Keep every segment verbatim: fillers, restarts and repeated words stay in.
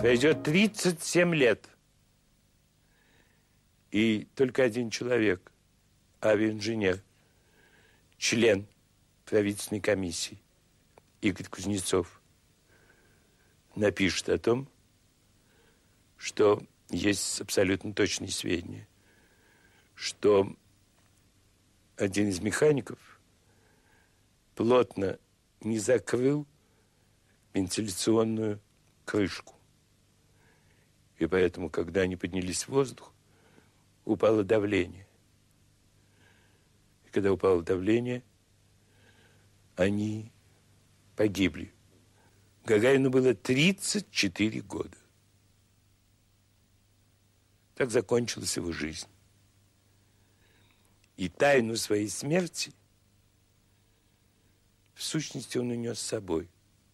Пройдет тридцать семь лет. И только один человек, авиаинженер, член правительственной комиссии, Игорь Кузнецов, напишет о том, что есть абсолютно точные сведения, что один из механиков плотно не закрыл вентиляционную крышку. И поэтому, когда они поднялись в воздух, упало давление. И когда упало давление, они погибли. Гагарину было тридцать четыре года. Так закончилась его жизнь. И тайну своей смерти, в сущности, он унес с собой.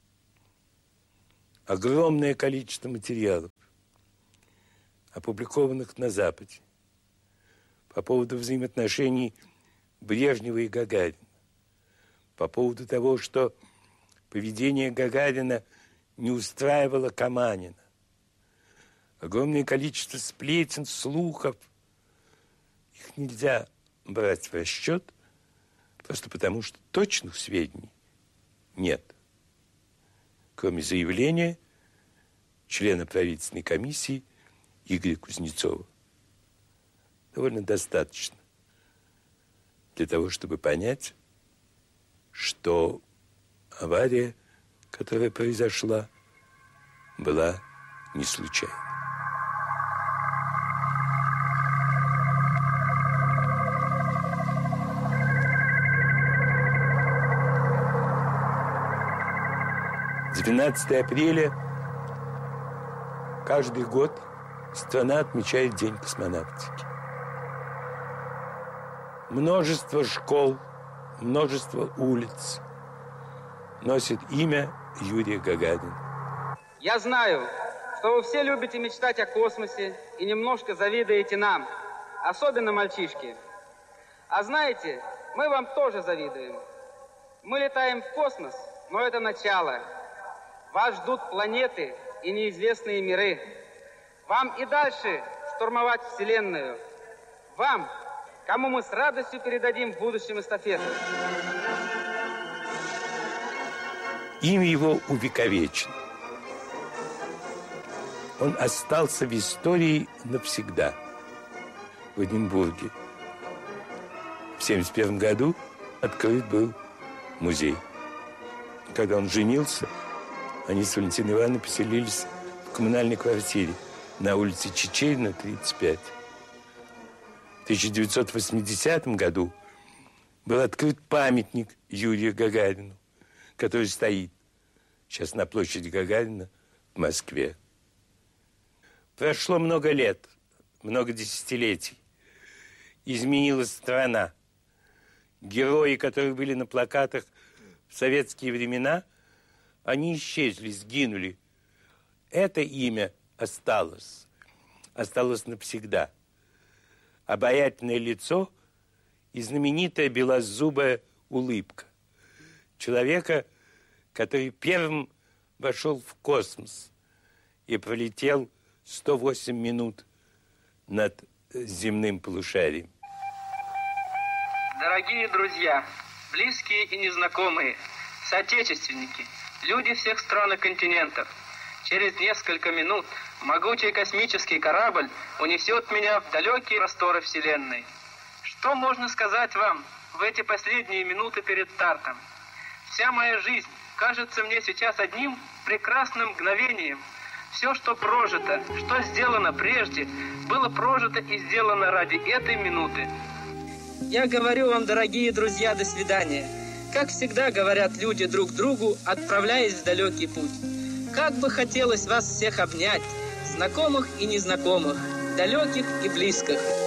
Огромное количество материалов, опубликованных на Западе, по поводу взаимоотношений Брежнева и Гагарина, по поводу того, что поведение Гагарина не устраивало Каманина. Огромное количество сплетен, слухов. Их нельзя брать в расчет, просто потому что точных сведений нет. Кроме заявления члена правительственной комиссии Игоря Кузнецова. Довольно достаточно для того, чтобы понять, что авария, которая произошла, была не случайной. двенадцатого апреля каждый год страна отмечает День космонавтики. Множество школ, множество улиц носит имя Юрия Гагарина. Я знаю, что вы все любите мечтать о космосе и немножко завидуете нам, особенно мальчишки. А знаете, мы вам тоже завидуем. Мы летаем в космос, но это начало. Вас ждут планеты и неизвестные миры. Вам и дальше штурмовать Вселенную. Вам, кому мы с радостью передадим в будущем эстафету. Имя его увековечено. Он остался в истории навсегда. В Эдинбурге. В семьдесят первом году открыт был музей. Когда он женился, они с Валентиной Ивановной поселились в коммунальной квартире на улице Чичерина, тридцать пять. В тысяча девятьсот восьмидесятом году был открыт памятник Юрию Гагарину, который стоит сейчас на площади Гагарина в Москве. Прошло много лет, много десятилетий. Изменилась страна. Герои, которые были на плакатах в советские времена, они исчезли, сгинули. Это имя осталось. Осталось навсегда. Обаятельное лицо и знаменитая белозубая улыбка. Человека, который первым вошел в космос и пролетел сто восемь минут над земным полушарием. Дорогие друзья, близкие и незнакомые, соотечественники, люди всех стран и континентов, через несколько минут могучий космический корабль унесет меня в далекие просторы Вселенной. Что можно сказать вам в эти последние минуты перед стартом? Вся моя жизнь кажется мне сейчас одним прекрасным мгновением. Все, что прожито, что сделано прежде, было прожито и сделано ради этой минуты. Я говорю вам, дорогие друзья, до свидания. Как всегда говорят люди друг другу, отправляясь в далекий путь. Как бы хотелось вас всех обнять, знакомых и незнакомых, далеких и близких.